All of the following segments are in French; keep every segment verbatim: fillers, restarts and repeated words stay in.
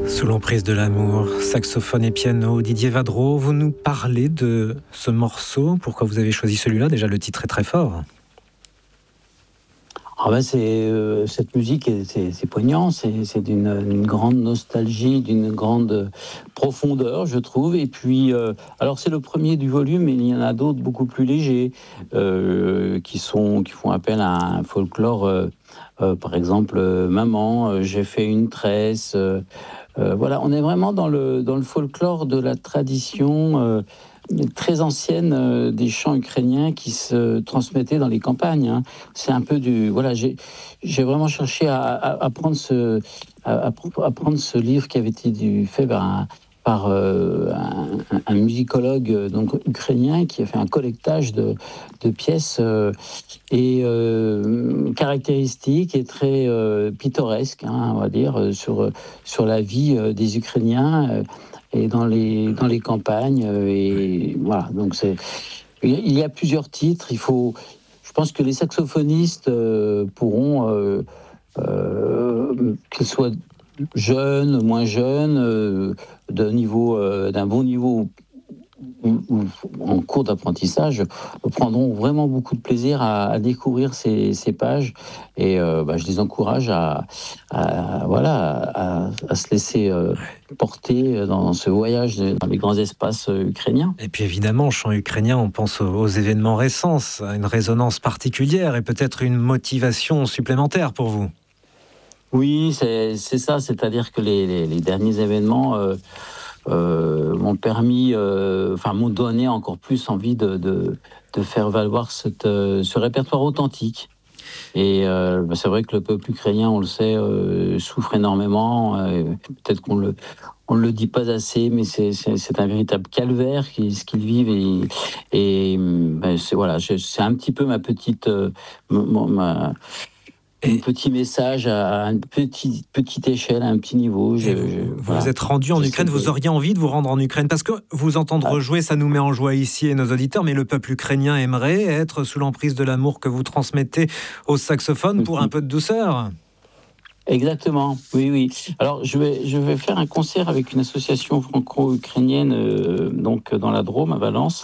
Sous l'emprise de l'amour, saxophone et piano, Didier Vadreau, vous nous parlez de ce morceau. Pourquoi vous avez choisi celui-là? Déjà, le titre est très fort. Ah ben c'est, euh, cette musique, c'est, c'est poignant, c'est, c'est d'une une grande nostalgie, d'une grande profondeur, je trouve. Et puis, euh, alors c'est le premier du volume, mais il y en a d'autres beaucoup plus légers, euh, qui, sont, qui font appel à un folklore. Euh, euh, par exemple, euh, Maman, euh, j'ai fait une tresse. Euh, euh, voilà, on est vraiment dans le, dans le folklore de la tradition euh, très ancienne euh, des chants ukrainiens qui se transmettaient dans les campagnes. Hein. C'est un peu du... Voilà, j'ai, j'ai vraiment cherché à, à, à, prendre ce, à, à prendre ce livre qui avait été du, fait par un, par, euh, un, un musicologue euh, donc, ukrainien qui a fait un collectage de, de pièces euh, et euh, caractéristiques et très euh, pittoresques, hein, on va dire, sur, sur la vie euh, des Ukrainiens euh, et dans les, dans les campagnes. Euh, et voilà, donc c'est, il y a plusieurs titres. Il faut, je pense que les saxophonistes euh, pourront, euh, euh, qu'ils soient jeunes, moins jeunes, euh, d'un niveau, euh, d'un bon niveau ou, ou en cours d'apprentissage, prendront vraiment beaucoup de plaisir à, à découvrir ces, ces pages. Et euh, bah, je les encourage à, à voilà, à, à se laisser euh, porter dans ce voyage dans les grands espaces ukrainiens. Et puis évidemment, chant ukrainien, on pense aux, aux événements récents, à une résonance particulière et peut-être une motivation supplémentaire pour vous. Oui, c'est, c'est ça, c'est-à-dire que les, les, les derniers événements euh, euh, m'ont permis, euh, enfin m'ont donné encore plus envie de, de, de faire valoir cette, euh, ce répertoire authentique. Et euh, bah c'est vrai que le peuple ukrainien, on le sait, euh, souffre énormément. Euh, peut-être qu'on le, on le dit pas assez, mais c'est, c'est, c'est un véritable calvaire qui, ce qu'ils vivent. Et, et bah c'est voilà, je, c'est un petit peu ma petite, euh, ma, ma un petit message à une petite, petite échelle, à un petit niveau. Je, vous je, vous voilà. vous êtes rendu en Ukraine, de... vous auriez envie de vous rendre en Ukraine? Parce que vous entendre ah. jouer, ça nous met en joie ici et nos auditeurs, mais le peuple ukrainien aimerait être sous l'emprise de l'amour que vous transmettez au saxophone pour un peu de douceur. Exactement, oui, oui. Alors, je vais, je vais faire un concert avec une association franco-ukrainienne, euh, donc dans la Drôme, à Valence,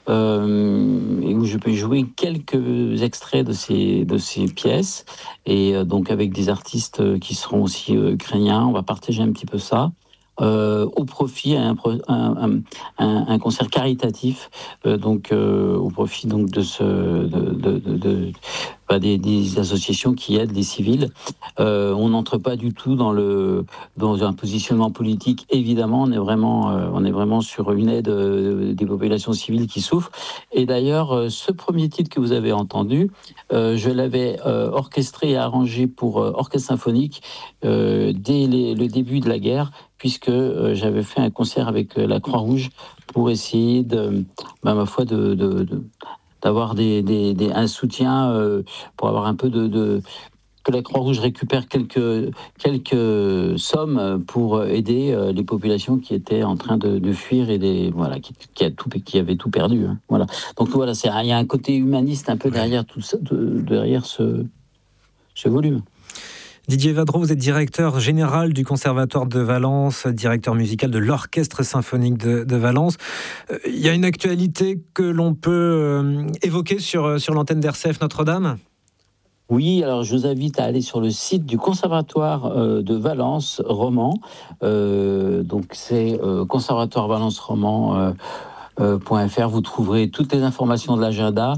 euh, et où je peux jouer quelques extraits de ces, de ces pièces, et euh, donc avec des artistes qui seront aussi euh, ukrainiens. On va partager un petit peu ça. Euh, au profit un, un, un, un concert caritatif, euh, donc euh, au profit donc de ce de, de, de, de bah, des, des associations qui aident les civils. Euh, on n'entre pas du tout dans le dans un positionnement politique. Évidemment, on est vraiment euh, on est vraiment sur une aide euh, des populations civiles qui souffrent. Et d'ailleurs, euh, ce premier titre que vous avez entendu, euh, je l'avais euh, orchestré et arrangé pour euh, orchestre symphonique euh, dès les, le début de la guerre, puisque euh, j'avais fait un concert avec euh, la Croix-Rouge pour essayer de, bah, ma foi, de, de, de d'avoir des, des, des, un soutien euh, pour avoir un peu de, de que la Croix-Rouge récupère quelques, quelques sommes pour aider euh, les populations qui étaient en train de, de fuir et des, voilà, qui, qui, a tout, qui avaient tout perdu. Hein, voilà. Donc voilà, c'est, il y a un côté humaniste un peu derrière, tout ça, de, derrière ce, ce volume. Didier Vadreau, vous êtes directeur général du Conservatoire de Valence, directeur musical de l'Orchestre symphonique de, de Valence. Euh, il y a une actualité que l'on peut euh, évoquer sur, sur l'antenne d'R C F Notre-Dame ? Oui, alors je vous invite à aller sur le site du Conservatoire euh, de Valence Roman. Euh, donc c'est euh, Conservatoire Valence Roman. Euh, Euh, .fr, vous trouverez toutes les informations de l'agenda.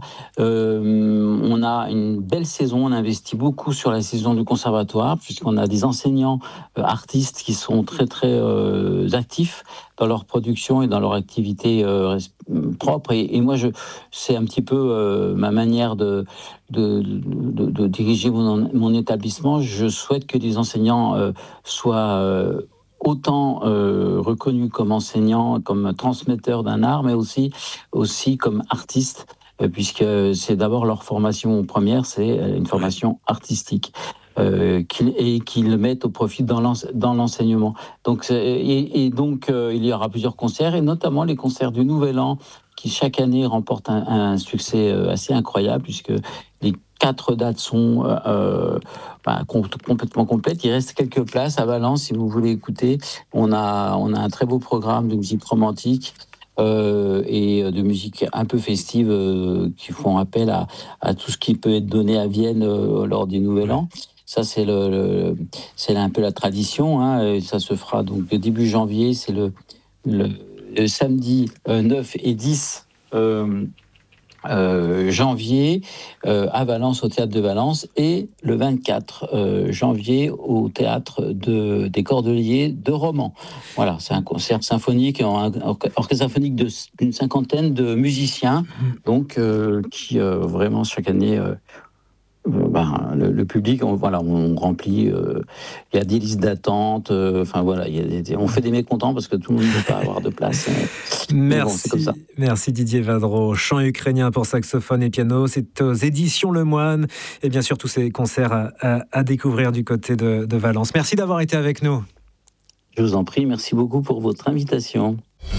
Euh, on a une belle saison, on investit beaucoup sur la saison du conservatoire, puisqu'on a des enseignants euh, artistes qui sont très très euh, actifs dans leur production et dans leur activité euh, propre. Et, et moi, je, c'est un petit peu euh, ma manière de, de, de, de diriger mon, mon établissement. Je souhaite que les enseignants euh, soient... Euh, autant euh, reconnus comme enseignants, comme transmetteurs d'un art, mais aussi, aussi comme artistes, euh, puisque c'est d'abord leur formation première, c'est une formation artistique. Euh, qu'ils, et qu'ils le mettent au profit dans, l'ense- dans l'enseignement. Donc, et, et donc, euh, il y aura plusieurs concerts, et notamment les concerts du Nouvel An, qui chaque année remportent un, un succès assez incroyable, puisque les quatre dates sont euh, bah, com- complètement complètes. Il reste quelques places à Valence si vous voulez écouter. On a, on a un très beau programme de musique romantique euh, et de musique un peu festive euh, qui font appel à, à tout ce qui peut être donné à Vienne euh, lors du Nouvel An. Ça, c'est, le, le, c'est un peu la tradition. Hein, et ça se fera donc le début janvier. C'est le, le, le samedi euh, neuf et dix euh, Euh, janvier euh, à Valence, au théâtre de Valence, et le vingt-quatre euh, janvier au théâtre de, des Cordeliers de Romans. Voilà, c'est un concert symphonique, un orchestre symphonique de, d'une cinquantaine de musiciens, donc euh, qui euh, vraiment chaque année. Euh, Euh, ben, le, le public, on, voilà, on remplit. Il euh, y a des listes d'attente. Enfin euh, voilà, y a des, on fait des mécontents parce que tout le monde ne peut pas avoir de place. Merci, bon, c'est comme ça. Merci Didier Vadreau. Chant ukrainien pour saxophone et piano, c'est aux éditions Le Moine. Et bien sûr, tous ces concerts à, à, à découvrir du côté de, de Valence. Merci d'avoir été avec nous. Je vous en prie, merci beaucoup pour votre invitation.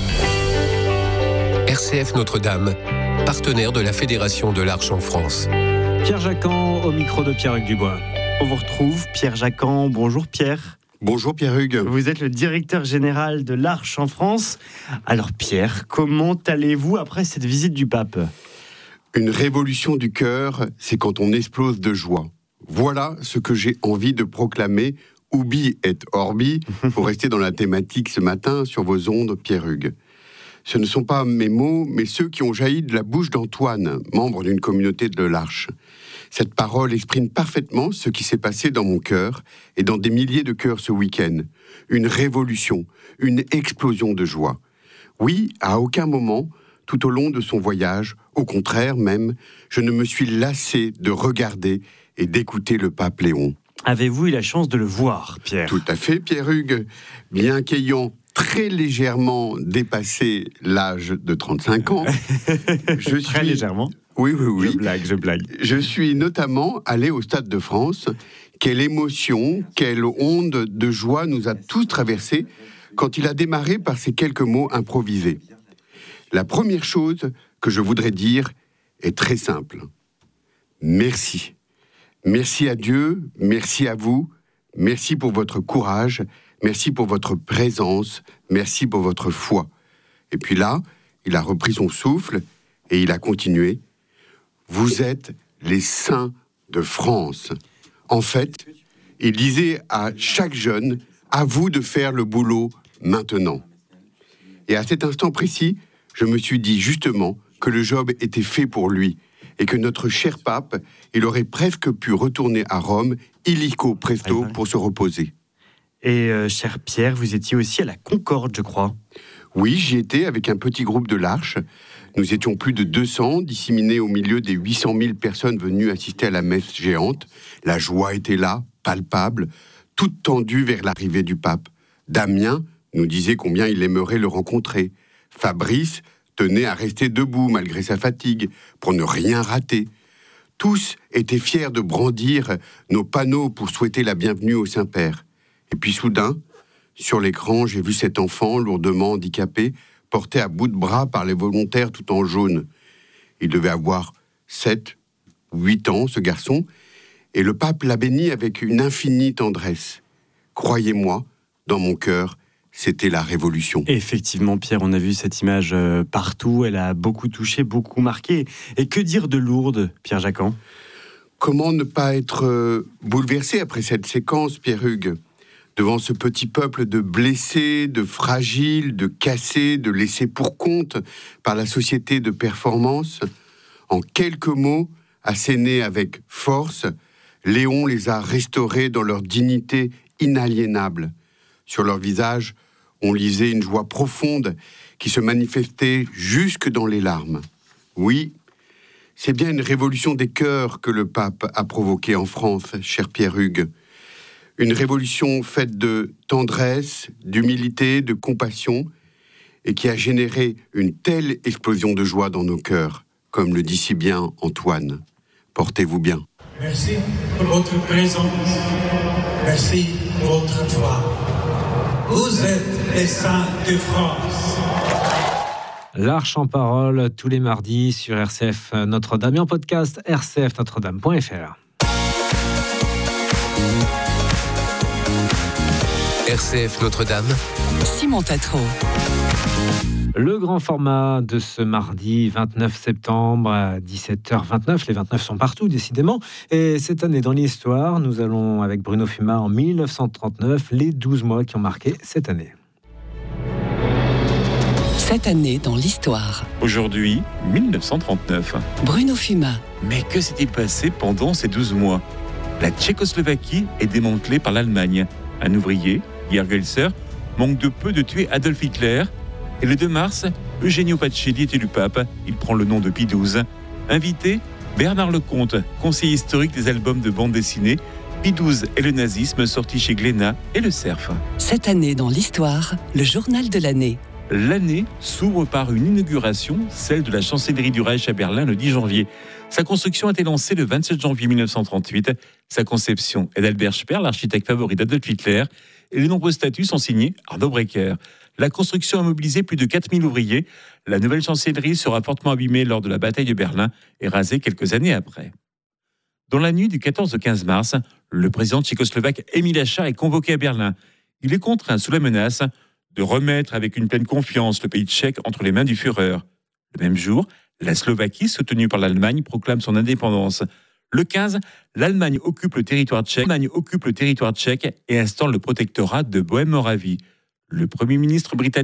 R C F Notre-Dame, partenaire de la Fédération de l'Arche en France. Pierre Jacquan au micro de Pierre-Hugues Dubois. On vous retrouve, Pierre Jacquan. Bonjour Pierre. Bonjour Pierre-Hugues. Vous êtes le directeur général de l'Arche en France. Alors Pierre, comment allez-vous après cette visite du pape ? Une révolution du cœur, c'est quand on explose de joie. Voilà ce que j'ai envie de proclamer, ubi et orbi, pour rester dans la thématique ce matin sur vos ondes, Pierre-Hugues. Ce ne sont pas mes mots, mais ceux qui ont jailli de la bouche d'Antoine, membre d'une communauté de l'Arche. Cette parole exprime parfaitement ce qui s'est passé dans mon cœur et dans des milliers de cœurs ce week-end. Une révolution, une explosion de joie. Oui, à aucun moment, tout au long de son voyage, au contraire même, je ne me suis lassé de regarder et d'écouter le pape Léon. Avez-vous eu la chance de le voir, Pierre ? Tout à fait, Pierre-Hugues. Bien qu'ayant très légèrement dépassé l'âge de trente-cinq ans. je suis... Très légèrement ? Oui, oui, oui. Je blague, je blague. Je suis notamment allé au Stade de France. Quelle émotion, quelle onde de joie nous a tous traversés quand il a démarré par ces quelques mots improvisés. La première chose que je voudrais dire est très simple. Merci. Merci à Dieu, merci à vous, merci pour votre courage, merci pour votre présence, merci pour votre foi. Et puis là, il a repris son souffle et il a continué. Vous êtes les saints de France. En fait, il disait à chaque jeune, à vous de faire le boulot maintenant. Et à cet instant précis, je me suis dit justement que le job était fait pour lui et que notre cher pape, il aurait presque pu retourner à Rome, illico presto, pour se reposer. Et euh, cher Pierre, vous étiez aussi à la Concorde, je crois. Oui, j'y étais avec un petit groupe de l'Arche. Nous étions plus de deux cents, disséminés au milieu des huit cent mille personnes venues assister à la messe géante. La joie était là, palpable, toute tendue vers l'arrivée du pape. Damien nous disait combien il aimerait le rencontrer. Fabrice tenait à rester debout malgré sa fatigue, pour ne rien rater. Tous étaient fiers de brandir nos panneaux pour souhaiter la bienvenue au Saint-Père. Et puis soudain, sur l'écran, j'ai vu cet enfant lourdement handicapé, porté à bout de bras par les volontaires tout en jaune. Il devait avoir sept ou huit ans, ce garçon, et le pape l'a béni avec une infinie tendresse. Croyez-moi, dans mon cœur, c'était la révolution. Effectivement, Pierre, on a vu cette image euh, partout. Elle a beaucoup touché, beaucoup marqué. Et que dire de Lourdes, Pierre Jacquan ? Comment ne pas être euh, bouleversé après cette séquence, Pierre-Hugues ? Devant ce petit peuple de blessés, de fragiles, de cassés, de laissés pour compte par la société de performance, en quelques mots, assénés avec force, Léon les a restaurés dans leur dignité inaliénable. Sur leur visage, on lisait une joie profonde qui se manifestait jusque dans les larmes. Oui, c'est bien une révolution des cœurs que le pape a provoquée en France, cher Pierre-Hugues. Une révolution faite de tendresse, d'humilité, de compassion, et qui a généré une telle explosion de joie dans nos cœurs, comme le dit si bien Antoine. Portez-vous bien. Merci pour votre présence. Merci pour votre foi. Vous êtes les saints de France. L'Arche en parole tous les mardis sur R C F Notre-Dame et en podcast r c f notre dame point f r. R C F Notre-Dame. Simon Tatro. Le grand format de ce mardi vingt-neuf septembre à dix-sept heures vingt-neuf. Les vingt-neuf sont partout, décidément. Et cette année, dans l'histoire, nous allons, avec Bruno Fumat, en mille neuf cent trente-neuf, les douze mois qui ont marqué cette année. Cette année dans l'histoire. Aujourd'hui, mille neuf cent trente-neuf. Bruno Fumat. Mais que s'est-il passé pendant ces douze mois ? La Tchécoslovaquie est démantelée par l'Allemagne. Un ouvrier, Gerd Gelser, manque de peu de tuer Adolf Hitler. Et le deux mars, Eugenio Pacelli est élu pape. Il prend le nom de Pie douze. Invité, Bernard Lecomte, conseiller historique des albums de bande dessinée, Pie douze et le nazisme, sorti chez Glénat et le Cerf. Cette année dans l'histoire, le journal de l'année. L'année s'ouvre par une inauguration, celle de la chancellerie du Reich à Berlin le dix janvier. Sa construction a été lancée le vingt-sept janvier mille neuf cent trente-huit. Sa conception est d'Albert Speer, l'architecte favori d'Adolf Hitler, et les nombreux statuts sont signés Arno Breker. La construction a mobilisé plus de quatre mille ouvriers. La nouvelle chancellerie sera fortement abîmée lors de la bataille de Berlin et rasée quelques années après. Dans la nuit du quatorze au quinze mars, le président tchécoslovaque Émile Hácha est convoqué à Berlin. Il est contraint sous la menace de remettre avec une pleine confiance le pays tchèque entre les mains du Führer. Le même jour, la Slovaquie, soutenue par l'Allemagne, proclame son indépendance. Le quinze, l'Allemagne occupe le territoire tchèque, l'Allemagne occupe le territoire tchèque et instaure le protectorat de Bohême-Moravie. Le Premier ministre britannique